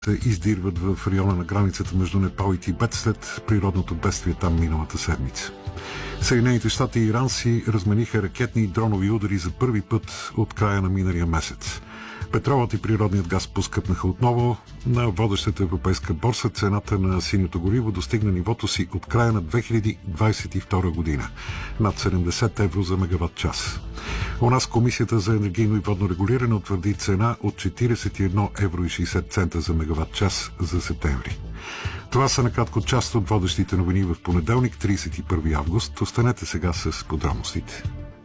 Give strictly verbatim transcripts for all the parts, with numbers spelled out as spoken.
се издирват в района на границата между Непал и Тибет след природното бедствие там миналата седмица. Съединените щати и Иран си размениха ракетни и дронови удари за първи път от края на миналия месец. Петролът и природният газ поскъпнаха отново. На водещата европейска борса цената на синьото гориво достигна нивото си от края на две хиляди двадесет и втора година. Над седемдесет евро за мегаватт час. У нас Комисията за енергийно и водно регулиране утвърди цена от четиридесет и едно евро и шейсет цента за мегаватт час за септември. Това са накратко част от водещите новини в понеделник, тридесет и първи август. Останете сега с подробностите.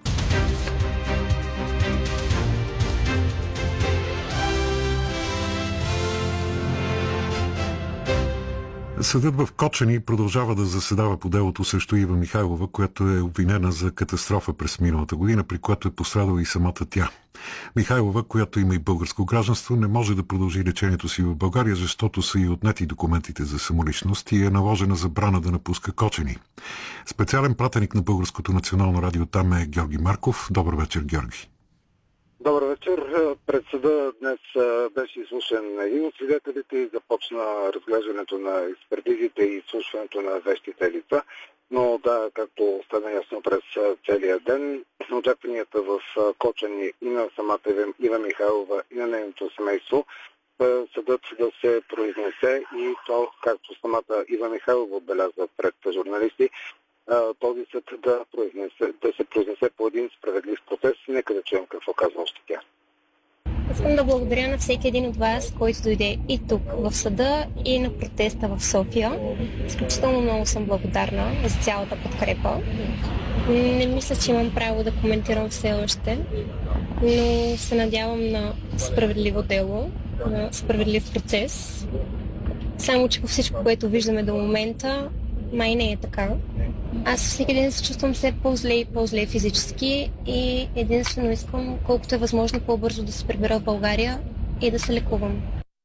Съдът в Кочани продължава да заседава по делото срещу Ива Михайлова, която е обвинена за катастрофа през миналата година, при която е пострадала и самата тя. Михайлова, която има и българско гражданство, не може да продължи лечението си в България, защото са и отнети документите за самоличност и е наложена забрана да напуска Кочани. Специален пратеник на Българското национално радио там е Георги Марков. Добър вечер, Георги. Добър вечер. Пред съда днес беше изслушан един от свидетелите и започна разглеждането на експертизите и изслушването на вещите лица. Но да, както стана ясно през целия ден, очакванията в Кочани и на самата Ива Михайлова и на нейното семейство съдът да се произнесе и то, както самата Ива Михайлова отбеляза пред журналисти, този съд да, произнесе, да се произнесе по един справедлив процес. Нека да чуем какво казва още тя. Искам да благодаря на всеки един от вас, който дойде и тук в съда, и на протеста в София. Изключително много съм благодарна за цялата подкрепа. Не мисля, че имам право да коментирам все още, но се надявам на справедливо дело, на справедлив процес. Само, че по всичко, което виждаме до момента, май не е така. Аз всеки ден се чувствам все по-зле и по-зле физически и единствено искам, колкото е възможно по-бързо да се прибера в България и да се лекувам.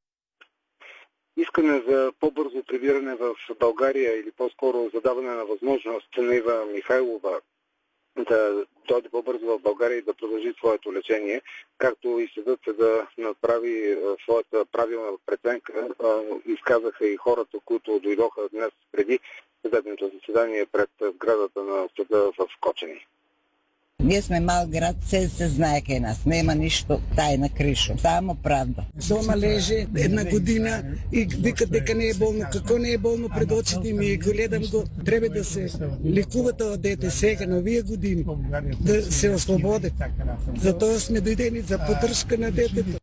Искане за по-бързо прибиране в България или по-скоро задаване на възможност на Ива Михайлова да дойде по-бързо в България и да продължи своето лечение, както и съдът да направи своята правилна преценка, изказаха и хората, които дойдоха днес преди съдебното заседание пред сградата на съда в Кочани. Ние сме мал град, се се знае къде нас. Нема нищо тайна кришо. Само правда. Дома леже една година и вика дека не е болно. Какво не е болно пред очите ми? Гледам го. Трябва да се лекува това дете сега на вие години. Да се освободи. Затова сме дойдени за поддръжка на детето.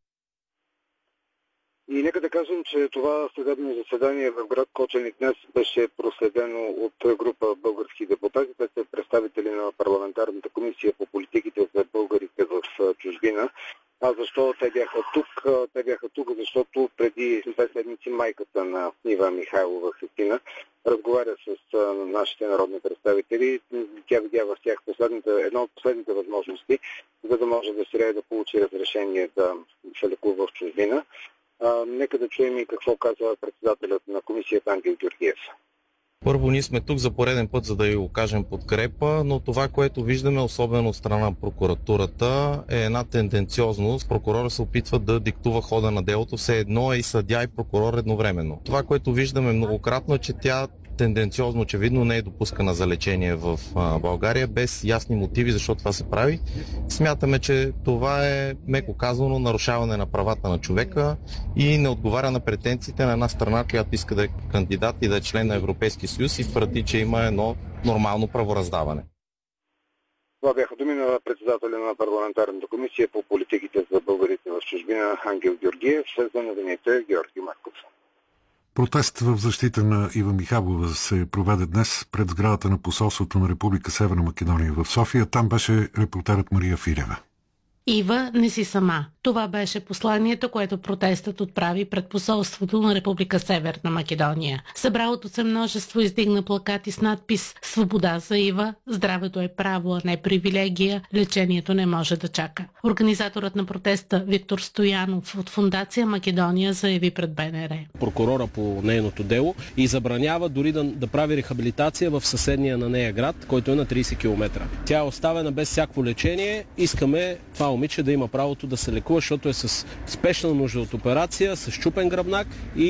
И нека да кажем, че това съдебно заседание в град Кочани днес беше проследено от група български депутати. Те са представители на парламентарната комисия по политиките за българите в чужбина. А защо те бяха тук? Те бяха тук, защото преди две седмици майката на Ива Михайлова Христина разговаря с нашите народни представители. Тя видя в тях една от последните възможности, за да може да се да получи разрешение да се лекува в чужбина. А, нека да чуем и какво казва председателят на комисията Ангел Георгиев. Първо, ние сме тук за пореден път, за да ви окажем подкрепа, но това, което виждаме, особено от страна на прокуратурата, е една тенденциозност. Прокурора се опитва да диктува хода на делото, все едно е и съдия и прокурор едновременно. Това, което виждаме многократно, е, че тя тенденциозно, очевидно, не е допускана за лечение в България, без ясни мотиви защо това се прави. Смятаме, че това е, меко казано, нарушаване на правата на човека и не отговаря на претенциите на една страна, която иска да е кандидат и да е член на Европейския съюз и твърди, че има едно нормално правораздаване. Това бяха думи на председателя на парламентарната комисия по политиките за българите в чужбина Ангел Георгиев, за новините Георги Марков. Протест в защита на Ива Михайлова се проведе днес пред сградата на посолството на Република Северна Македония в София. Там беше репортерът Мария Филева. Ива, не си сама. Това беше посланието, което протестът отправи пред посолството на Република Северна Македония. Събралото се множество издигна плакати с надпис "Свобода за Ива, здравето е право, а не привилегия, лечението не може да чака". Организаторът на протеста Виктор Стоянов от Фондация Македония заяви пред БНР. Прокурора по нейното дело и забранява дори да, да прави рехабилитация в съседния на нея град, който е на тридесет километра. Тя е оставена без всяко лечение. Искаме това момиче да има правото да се лекува, защото е с спешна нужда от операция, с счупен гръбнак и